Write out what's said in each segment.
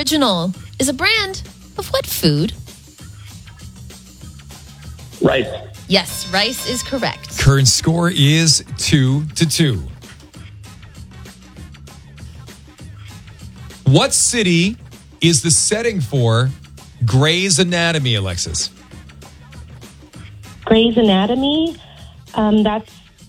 Original is a brand of what food? Rice. Yes, rice is correct. Current score is 2-2. What city is the setting for Grey's Anatomy, Alexis? Grey's Anatomy. I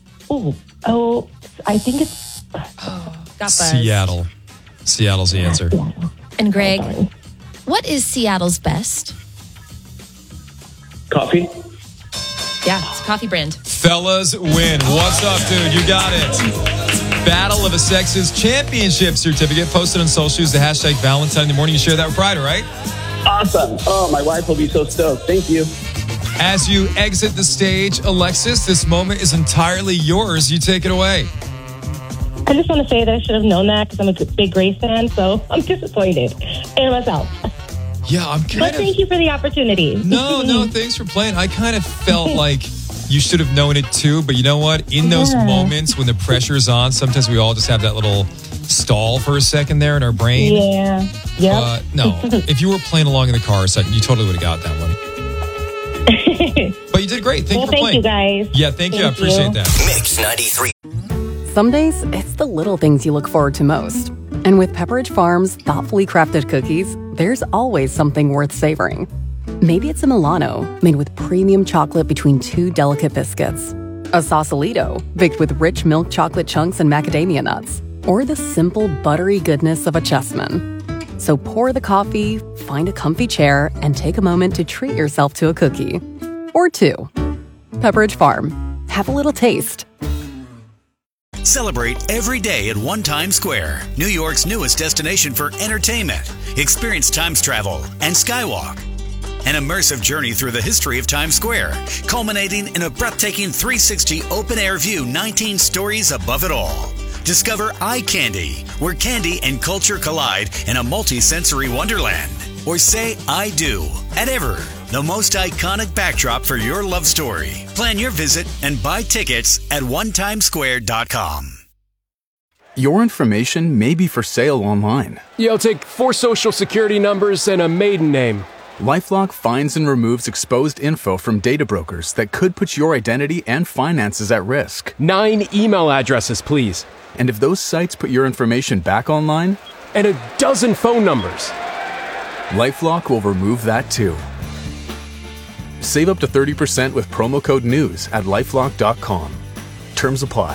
think it's Got buzzed. Seattle. Seattle's the answer. And Greg, what is Seattle's best? Coffee. Yeah, it's a coffee brand. Fellas win. What's up, dude? You got it. Battle of the Sexes Championship certificate posted on socials. The hashtag Valentine in the morning. You share that with Pride, right? Awesome. Oh, my wife will be so stoked. Thank you. As you exit the stage, Alexis, this moment is entirely yours. You take it away. I just want to say that I should have known that because I'm a big Grace fan, so I'm disappointed in myself. Yeah, I'm But kind of... thank you for the opportunity. No, thanks for playing. I kind of felt like you should have known it too, but you know what? In those moments when the pressure's on, sometimes we all just have that little stall for a second there in our brain. Yeah. Yep. No, if you were playing along in the car or something, you totally would have got that one. But you did great. Thank you for playing. You guys. Yeah, thank you. I appreciate that. Mix 93. Some days, it's the little things you look forward to most. And with Pepperidge Farm's thoughtfully crafted cookies, there's always something worth savoring. Maybe it's a Milano, made with premium chocolate between two delicate biscuits. A Sausalito, baked with rich milk chocolate chunks and macadamia nuts. Or the simple, buttery goodness of a Chessman. So pour the coffee, find a comfy chair, and take a moment to treat yourself to a cookie. Or two. Pepperidge Farm. Have a little taste. Celebrate every day at One Times Square, New York's newest destination for entertainment. Experience Times travel and Skywalk. An immersive journey through the history of Times Square, culminating in a breathtaking 360 open-air view 19 stories above it all. Discover Eye Candy, where candy and culture collide in a multi-sensory wonderland. Or say I do at Ever, the most iconic backdrop for your love story. Plan your visit and buy tickets at onetimesquare.com. Your information may be for sale online. You'll take 4 social security numbers and a maiden name. LifeLock finds and removes exposed info from data brokers that could put your identity and finances at risk. 9 email addresses, please. And if those sites put your information back online, and a dozen phone numbers. LifeLock will remove that too. Save up to 30% with promo code NEWS at lifelock.com. Terms apply.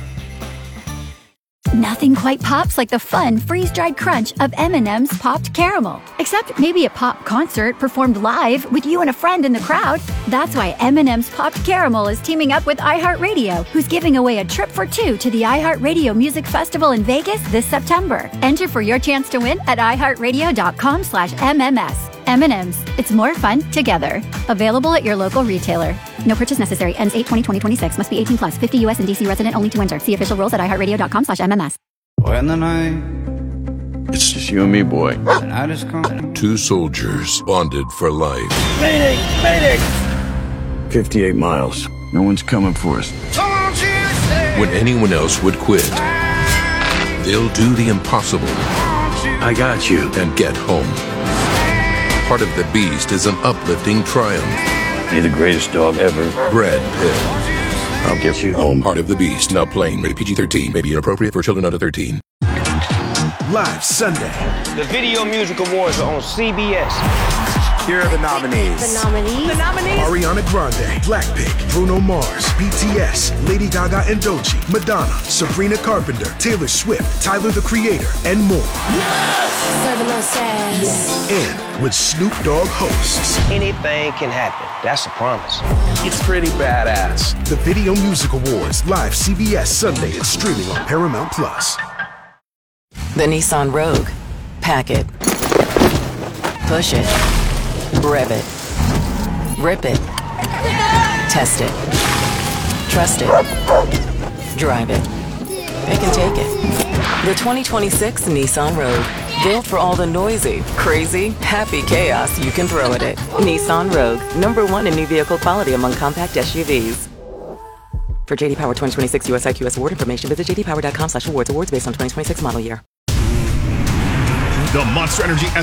Nothing quite pops like the fun freeze-dried crunch of M&M's Popped Caramel. Except maybe a pop concert performed live with you and a friend in the crowd. That's why M&M's Popped Caramel is teaming up with iHeartRadio, who's giving away a trip for 2 to the iHeartRadio Music Festival in Vegas this September. Enter for your chance to win at iHeartRadio.com/MMS. M&M's. It's more fun together. Available at your local retailer. No purchase necessary. Ends 8/20/2026. Must be 18 plus. 50 U.S. and D.C. resident only to enter. See official rules at iHeartRadio.com/MMS. When the night, it's just you and me, boy. And I just come. 2 soldiers bonded for life. Mayday! Mayday! 58 miles. No one's coming for us. When anyone else would quit, they'll do the impossible. I got you. And get home. Part of the Beast is an uplifting triumph. You're the greatest dog ever. Brad Pitt. I'll get you home. Part of the Beast. Now playing. Rated PG-13. May be inappropriate for children under 13. Live Sunday. The Video Music Awards are on CBS. Here are the nominees. Ariana Grande, Blackpink, Bruno Mars, BTS, Lady Gaga and Doechii, Madonna, Sabrina Carpenter, Taylor Swift, Tyler the Creator, and more. And with Snoop Dogg hosts. Anything can happen. That's a promise. It's pretty badass. The Video Music Awards, live CBS Sunday and streaming on Paramount+. The Nissan Rogue. Pack it. Push it. Rev it. Rip it. Test it. Trust it. Drive it. Pick and take it. The 2026 Nissan Rogue. Built for all the noisy, crazy, happy chaos you can throw at it. Nissan Rogue. #1 in new vehicle quality among compact SUVs. For JD Power 2026 US IQS award information, visit jdpower.com/awards. Awards based on 2026 model year. The Monster Energy